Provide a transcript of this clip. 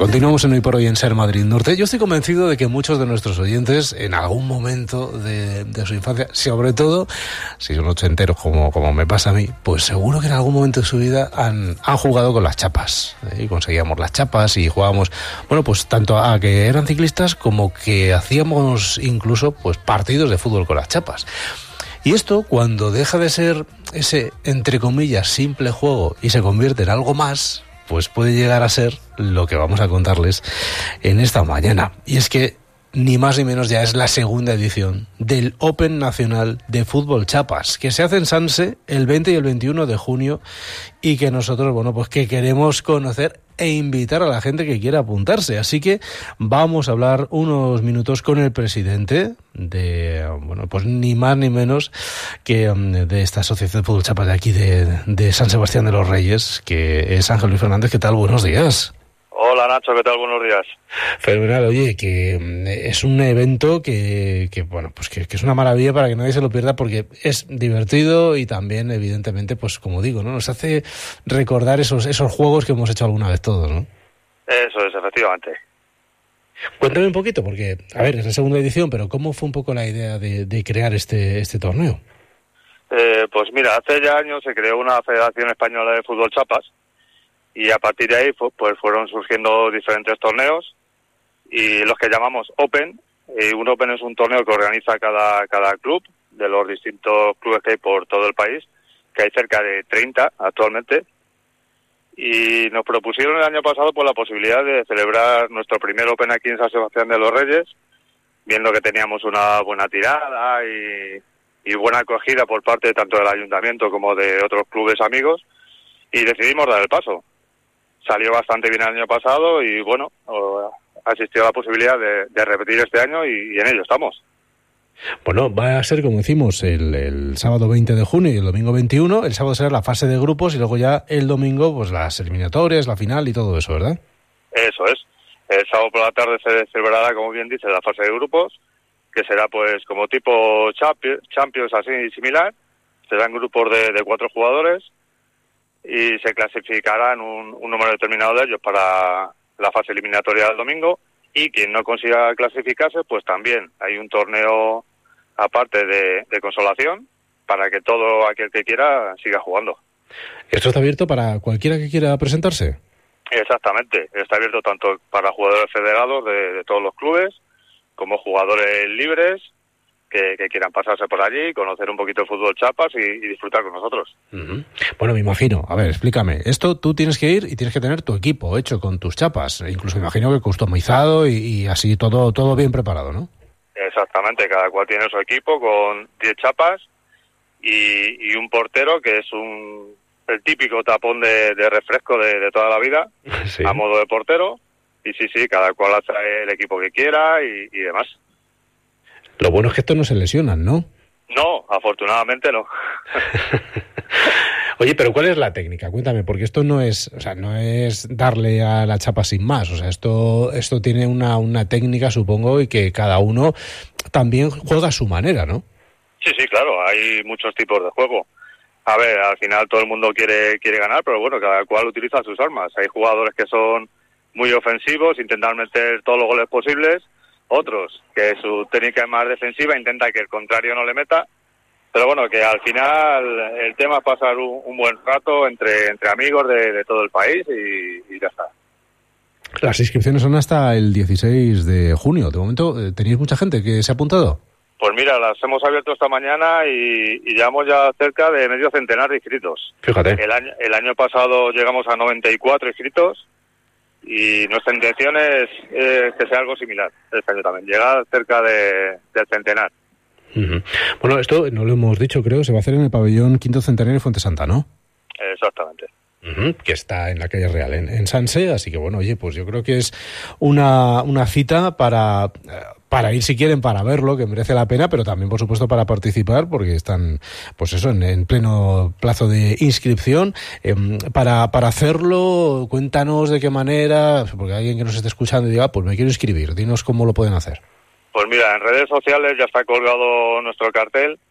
Continuamos en Hoy por Hoy en Ser Madrid Norte. Yo estoy convencido de que muchos de nuestros oyentes en algún momento de su infancia, sobre todo si son ochenteros como me pasa a mí, pues seguro que en algún momento de su vida han jugado con las chapas. Y conseguíamos las chapas y jugábamos, bueno, pues tanto a que eran ciclistas como que hacíamos incluso pues partidos de fútbol con las chapas. Y esto, cuando deja de ser ese, entre comillas, simple juego y se convierte en algo más, pues puede llegar a ser lo que vamos a contarles en esta mañana. Y es que ni más ni menos ya es la segunda edición del Open Nacional de Fútbol Chapas, que se hace en Sanse el 20 y el 21 de junio y que nosotros, bueno, pues que queremos conocer e invitar a la gente que quiera apuntarse. Así que vamos a hablar unos minutos con el presidente de, bueno, pues ni más ni menos que de esta Asociación de Fútbol Chapas de aquí de San Sebastián de los Reyes, que es Ángel Luis Fernández. ¿Qué tal? Buenos días. Hola Nacho, ¿qué tal? Buenos días. Fenomenal, oye, que es un evento que bueno, pues que es una maravilla para que nadie se lo pierda, porque es divertido y también, evidentemente, pues como digo, ¿no? Nos hace recordar esos juegos que hemos hecho alguna vez todos, ¿no? Eso es, efectivamente. Cuéntame un poquito, porque, a ver, es la segunda edición, pero ¿cómo fue un poco la idea de crear este torneo? Pues mira, hace ya años se creó una Federación Española de Fútbol Chapas, y a partir de ahí pues fueron surgiendo diferentes torneos y los que llamamos Open. Un Open es un torneo que organiza cada club de los distintos clubes que hay por todo el país, que hay cerca de 30 actualmente, y nos propusieron el año pasado pues la posibilidad de celebrar nuestro primer Open aquí en San Sebastián de los Reyes, viendo que teníamos una buena tirada y buena acogida por parte tanto del ayuntamiento como de otros clubes amigos, y decidimos dar el paso. Salió bastante bien el año pasado y bueno, asistió a la posibilidad de repetir este año y en ello estamos. Bueno, va a ser como decimos el sábado 20 de junio y el domingo 21. El sábado será la fase de grupos y luego ya el domingo pues las eliminatorias, la final y todo eso, ¿verdad? Eso es. El sábado por la tarde se celebrará, como bien dice, la fase de grupos, que será pues como tipo Champions así similar. Serán grupos de 4 jugadores y se clasificarán un número determinado de ellos para la fase eliminatoria del domingo, y quien no consiga clasificarse, pues también hay un torneo aparte de consolación para que todo aquel que quiera siga jugando. ¿Esto está abierto para cualquiera que quiera presentarse? Exactamente, está abierto tanto para jugadores federados de todos los clubes como jugadores libres que quieran pasarse por allí, conocer un poquito el fútbol chapas y disfrutar con nosotros. Uh-huh. Bueno, me imagino, a ver, explícame, esto tú tienes que ir y tienes que tener tu equipo hecho con tus chapas, incluso me imagino que customizado y así todo bien preparado, ¿no? Exactamente, cada cual tiene su equipo con 10 chapas y un portero que es el típico tapón de refresco de toda la vida, sí, a modo de portero, y sí, cada cual hace el equipo que quiera y demás. Lo bueno es que estos no se lesionan, ¿no? No, afortunadamente no. Oye, pero ¿cuál es la técnica? Cuéntame, porque esto no es darle a la chapa sin más. O sea, esto tiene una técnica, supongo, y que cada uno también juega a su manera, ¿no? Sí, claro, hay muchos tipos de juego. A ver, al final todo el mundo quiere ganar, pero bueno, cada cual utiliza sus armas. Hay jugadores que son muy ofensivos, intentan meter todos los goles posibles. Otros, que su técnica es más defensiva, intenta que el contrario no le meta. Pero bueno, que al final el tema es pasar un buen rato entre amigos de todo el país y ya está. Las inscripciones son hasta el 16 de junio. De momento, ¿tenéis mucha gente que se ha apuntado? Pues mira, las hemos abierto esta mañana y llevamos ya cerca de medio centenar de inscritos. Fíjate. El año pasado llegamos a 94 inscritos. Y nuestra intención es que sea algo similar este año también, llegar cerca del centenar. Uh-huh. Bueno, esto no lo hemos dicho, creo, se va a hacer en el pabellón Quinto Centenario de Fuente Santa, ¿no? Exactamente. Uh-huh. Que está en la calle Real, en Sanse, así que bueno, oye, pues yo creo que es una cita para ir si quieren, para verlo, que merece la pena, pero también, por supuesto, para participar, porque están, pues eso, en pleno plazo de inscripción. Para hacerlo, cuéntanos de qué manera, porque alguien que nos esté escuchando y diga, pues me quiero inscribir, dinos cómo lo pueden hacer. Pues mira, en redes sociales ya está colgado nuestro cartel,